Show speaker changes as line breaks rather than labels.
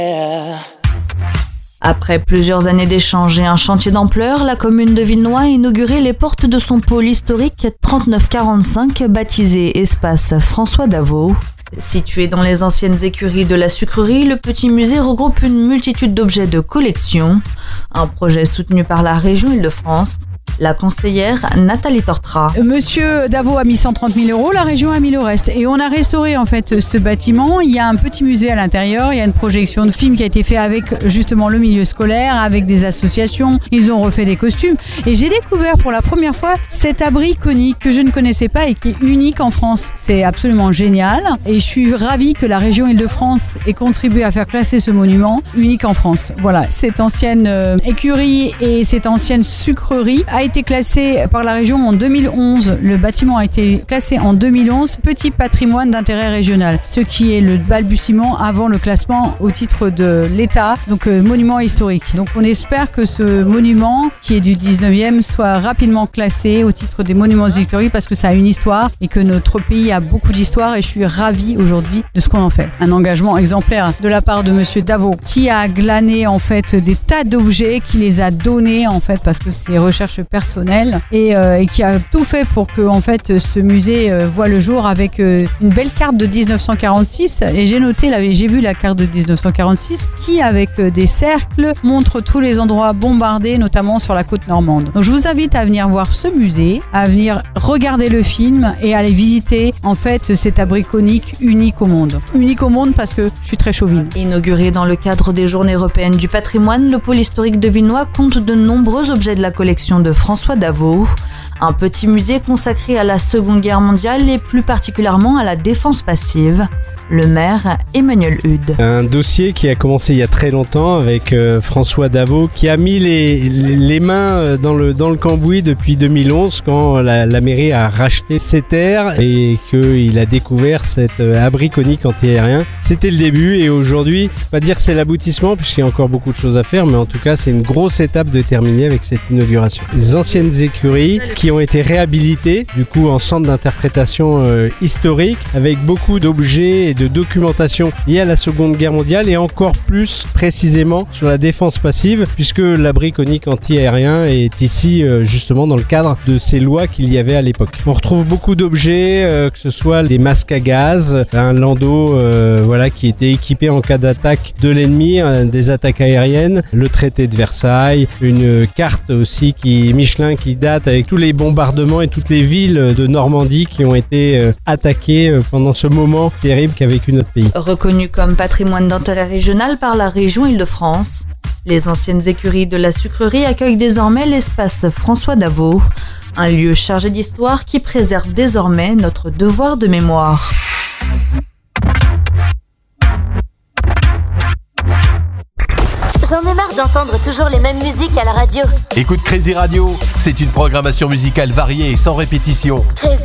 Après plusieurs années d'échanges et un chantier d'ampleur, la commune de Villenoix a inauguré les portes de son pôle historique 3945, baptisé Espace François Davau. Situé dans les anciennes écuries de la sucrerie, le petit musée regroupe une multitude d'objets de collection. Un projet soutenu par la région Île-de-France. La conseillère Nathalie Tortra.
Monsieur Davau a mis 130 000 €, la région a mis le reste. Et on a restauré en fait ce bâtiment. Il y a un petit musée à l'intérieur, il y a une projection de film qui a été fait avec justement le milieu scolaire, avec des associations. Ils ont refait des costumes. Et j'ai découvert pour la première fois cet abri conique que je ne connaissais pas et qui est unique en France. C'est absolument génial. Et je suis ravie que la région Île-de-France ait contribué à faire classer ce monument unique en France. Voilà, cette ancienne écurie et cette ancienne sucrerie a été classé par la région en 2011. Le bâtiment a été classé en 2011 petit patrimoine d'intérêt régional, ce qui est le balbutiement avant le classement au titre de l'État, donc monument historique. Donc on espère que ce monument qui est du 19e soit rapidement classé au titre des monuments historiques parce que ça a une histoire et que notre pays a beaucoup d'histoire et je suis ravie aujourd'hui de ce qu'on en fait. Un engagement exemplaire de la part de monsieur Davau qui a glané en fait des tas d'objets, qui les a donnés en fait parce que c'est recherche personnel et qui a tout fait pour que en fait ce musée voit le jour avec une belle carte de 1946 et j'ai vu la carte de 1946 qui avec des cercles montre tous les endroits bombardés notamment sur la côte normande. Donc je vous invite à venir voir ce musée, à venir regarder le film et à aller visiter en fait cet abri conique unique au monde. Unique au monde parce que je suis très chauvine.
Inauguré dans le cadre des Journées européennes du patrimoine, le pôle historique de Villenoix compte de nombreux objets de la collection de François Davau, un petit musée consacré à la Seconde Guerre mondiale et plus particulièrement à la défense passive. Le maire Emmanuel Hude.
Un dossier qui a commencé il y a très longtemps avec François Davau qui a mis les mains dans le cambouis depuis 2011 quand la mairie a racheté ses terres et qu'il a découvert cet abri conique antiaérien. C'était le début et aujourd'hui, je ne vais pas dire que c'est l'aboutissement puisqu'il y a encore beaucoup de choses à faire, mais en tout cas c'est une grosse étape de terminer avec cette inauguration. Les anciennes écuries qui ont été réhabilitées du coup en centre d'interprétation historique avec beaucoup d'objets et de documentation liée à la Seconde Guerre mondiale et encore plus précisément sur la défense passive puisque l'abri conique anti-aérien est ici justement dans le cadre de ces lois qu'il y avait à l'époque. On retrouve beaucoup d'objets, que ce soit des masques à gaz, un landau qui était équipé en cas d'attaque de l'ennemi, des attaques aériennes, le traité de Versailles, une carte aussi Michelin qui date avec tous les bombardements et toutes les villes de Normandie qui ont été attaquées pendant ce moment terrible qu'a vécu notre pays.
Reconnu comme patrimoine d'intérêt régional par la région Île-de-France, les anciennes écuries de la sucrerie accueillent désormais l'espace François Davau, un lieu chargé d'histoire qui préserve désormais notre devoir de mémoire.
J'en ai marre d'entendre toujours les mêmes musiques à la radio.
Écoute Crazy Radio, c'est une programmation musicale variée et sans répétition.